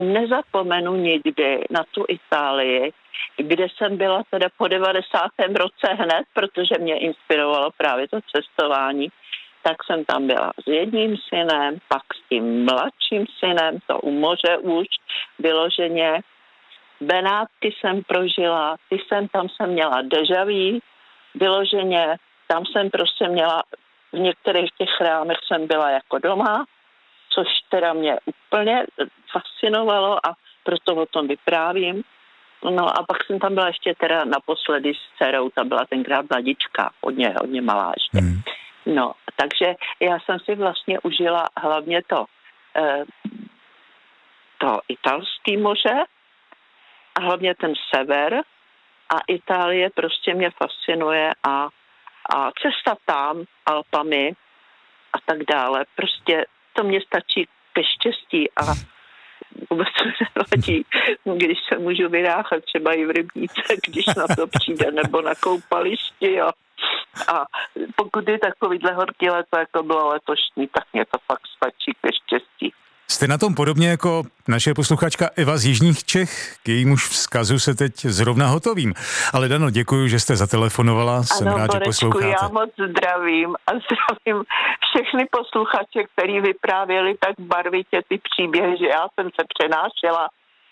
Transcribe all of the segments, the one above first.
Nezapomenu nikdy na tu Itálii, kde jsem byla teda po 90. roce hned, protože mě inspirovalo právě to cestování. Tak jsem tam byla s jedním synem, pak s tím mladším synem, to u moře už vyloženě. Benátky jsem prožila, tam jsem měla déjà vu, vyloženě, tam jsem prostě měla, v některých těch chrámech jsem byla jako doma, což teda mě úplně fascinovalo a proto o tom vyprávím. No a pak jsem tam byla ještě teda naposledy s dcerou, ta byla tenkrát mladička, hodně malá ještě. No, takže já jsem si vlastně užila hlavně to italské moře a hlavně ten sever a Itálie prostě mě fascinuje a cesta tam, Alpami a tak dále, prostě to mě stačí ke štěstí a vůbec to nevadí, když se můžu vyráchat třeba i v rybníce, když na to přijde, nebo na koupališti, jo. A pokud je takovýhle horký léto, jako bylo letošní, tak mě to fakt stačí ke štěstí. Jste na tom podobně jako naše posluchačka Eva z Jižních Čech, k jejímuž vzkazu se teď zrovna hotovím. Ale Dano, děkuji, že jste zatelefonovala, jsem rád, že posloucháte. Já moc zdravím a zdravím všechny posluchače, který vyprávěli tak barvitě ty příběhy, že já jsem se přenášela.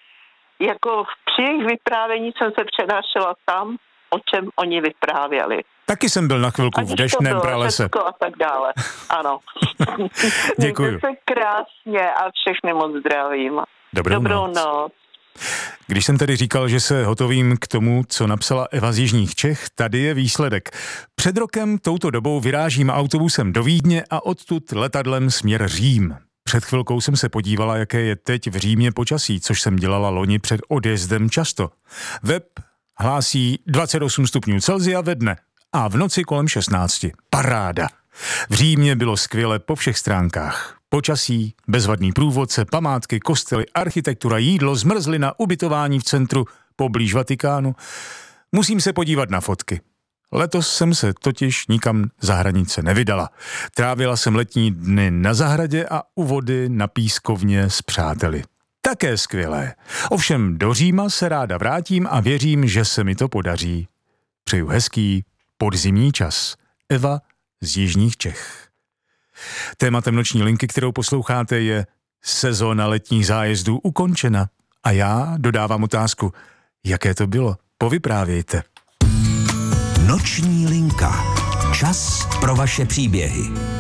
Jako při jejich vyprávění jsem se přenášela tam, o čem oni vyprávěli. Taky jsem byl na chvilku v deštném pralese. A tak dále, ano. Děkuji. Mějte se krásně a všechny moc zdravím. Dobrou noc. Když jsem tedy říkal, že se hotovím k tomu, co napsala Eva z Jižních Čech, tady je výsledek. Před rokem touto dobou vyrážím autobusem do Vídně a odtud letadlem směr Řím. Před chvilkou jsem se podívala, jaké je teď v Římě počasí, což jsem dělala loni před odjezdem často. Web hlásí 28 stupňů Celsia ve dne a v noci kolem 16. Paráda. V Římě bylo skvěle po všech stránkách. Počasí, bezvadný průvodce, památky, kostely, architektura, jídlo, zmrzlina, ubytování v centru poblíž Vatikánu. Musím se podívat na fotky. Letos jsem se totiž nikam za hranice nevydala. Trávila jsem letní dny na zahradě a u vody na pískovně s přáteli. Také skvělé. Ovšem do Říma se ráda vrátím a věřím, že se mi to podaří. Přeju hezký podzimní čas. Eva z Jižních Čech. Tématem noční linky, kterou posloucháte, je sezóna letních zájezdů ukončena. A já dodávám otázku, jaké to bylo? Povyprávějte. Noční linka. Čas pro vaše příběhy.